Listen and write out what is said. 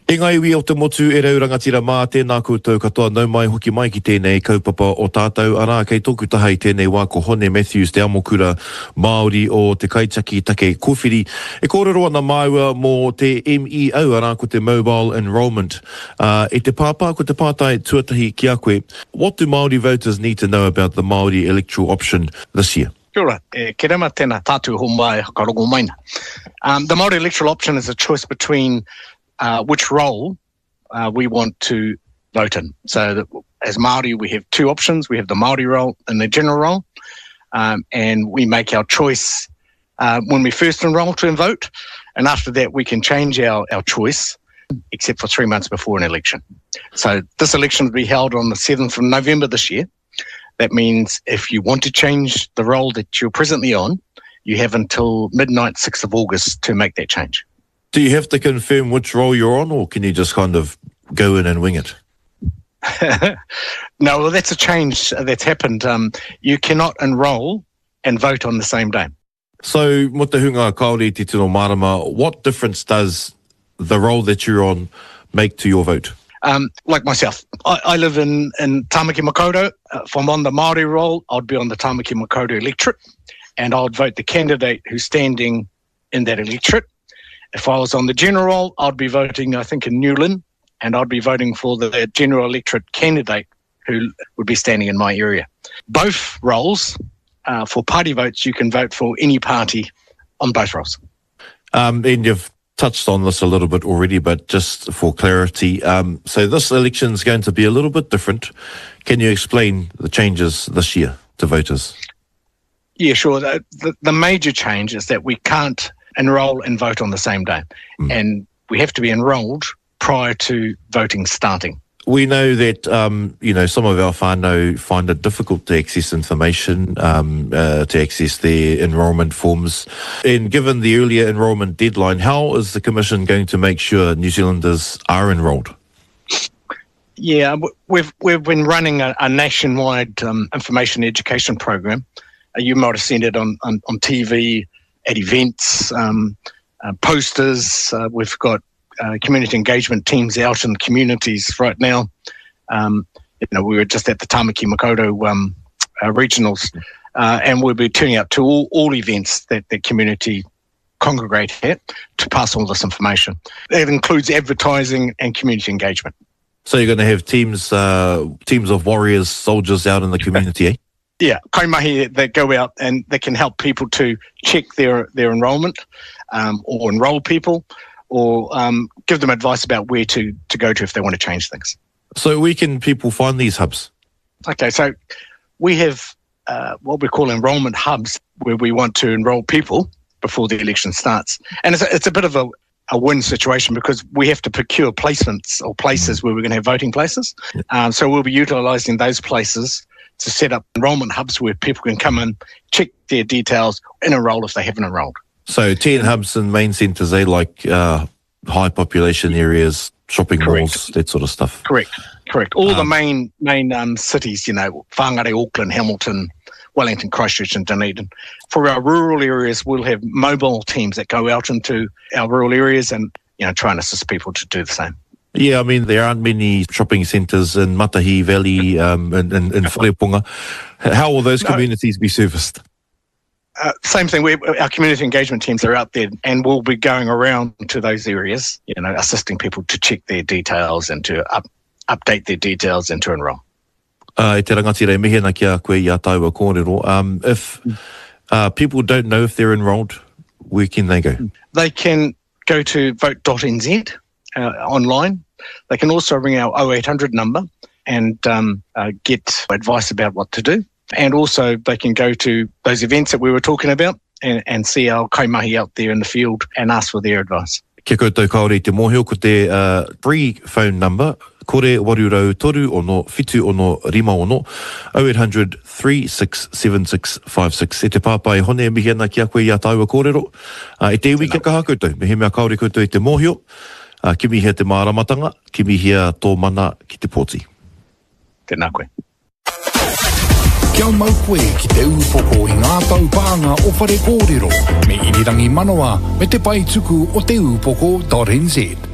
E ngai wi o te motu e rau rangatira mā tēnā koutou katoa nau mai hoki mai ki tēnei kaupapa o tātou arā kei tōku taha i tēnei wā ko Hone Matthews te amokura Māori o te Kaitaki Take Kōwhiri. E kōrero ana māua mō te MEO arā ko te Mobile Enrollment. E te pāpā ko te pātai tuatahi ki a koe. What do Māori voters need to know about the Māori electoral option this year? Kia ora, ke rema tēnā tātou homai hakarongo maina. The Māori electoral option is a choice between which role we want to vote in. So as Māori, we have two options. We have the Māori role and the general role. And we make our choice when we first enroll to vote. And after that, we can change our choice, except for 3 months before an election. So this election will be held on the 7th of November this year. That means if you want to change the role that you're presently on, you have until midnight, 6th of August to make that change. Do you have to confirm which role you're on, or can you just kind of go in and wing it? No, well, that's a change that's happened. You cannot enrol and vote on the same day. So, mo te hunga Kāori te tino marama, what difference does the role that you're on make to your vote? Like myself, I live in Tāmaki Makaurau. If I'm on the Māori role, I'd be on the Tāmaki Makaurau electorate, and I'd vote the candidate who's standing in that electorate. If I was on the general role, I'd be voting, I think, in Newland, and I'd be voting for the general electorate candidate who would be standing in my area. Both roles, for party votes, you can vote for any party on both roles. And you've touched on this a little bit already, but just for clarity, so this election is going to be a little bit different. Can you explain the changes this year to voters? Yeah, sure. The major change is that we can't enrol and vote on the same day. And we have to be enrolled prior to voting starting. We know that, some of our whānau find it difficult to access information, to access their enrolment forms. And given the earlier enrolment deadline, how is the Commission going to make sure New Zealanders are enrolled? Yeah, we've been running a nationwide information education program. You might have seen it on TV, at events, posters. We've got community engagement teams out in communities right now. We were just at the Tāmaki Makaurau regionals, and we'll be turning up to all events that the community congregate at to pass all this information. That includes advertising and community engagement. So you're going to have teams of warriors, soldiers out in the community, eh? Yeah, kaimahi that go out and they can help people to check their enrolment, or enrol people, or give them advice about where to go to if they want to change things. So where can people find these hubs? Okay, so we have what we call enrolment hubs where we want to enrol people before the election starts. And it's a bit of a win situation because we have to procure placements or places where we're going to have voting places. So we'll be utilising those places to set up enrolment hubs where people can come in, check their details, and enrol if they haven't enrolled. So 10 hubs in main centres, like high population areas, shopping malls, that sort of stuff. Correct. All the main cities, Whangarei, Auckland, Hamilton, Wellington, Christchurch and Dunedin. For our rural areas, we'll have mobile teams that go out into our rural areas and try and assist people to do the same. Yeah, I mean, there aren't many shopping centres in Matahi Valley and Wharepunga. How will those communities be serviced? Same thing. Our community engagement teams are out there and we'll be going around to those areas, assisting people to check their details and to update their details and to enrol. E te rangatira e mehena kia koe i a taua kōrero. If people don't know if they're enrolled, where can they go? They can go to vote.nz online. They can also ring our 0800 number and get advice about what to do. And also they can go to those events that we were talking about and see our kaimahi out there in the field and ask for their advice. Kia koutou Kāori te mōhio ko te free phone number, kore warurau toru ono, fitu ono, rima ono, 0800 367656. E te pāpai hone e mihena kia koe i a taua kōrero. E te iwi kia kaha koutou, me he mea Kāori koutou i te mōhio. Kimi hea te māramatanga, kimi hea tō mana ki te pōti. Tēnā koe. Kia mau koe ki te upoko i ngā taupānga o Whare Kōrero, me inirangi manoa me te pai tuku o te upoko.nz.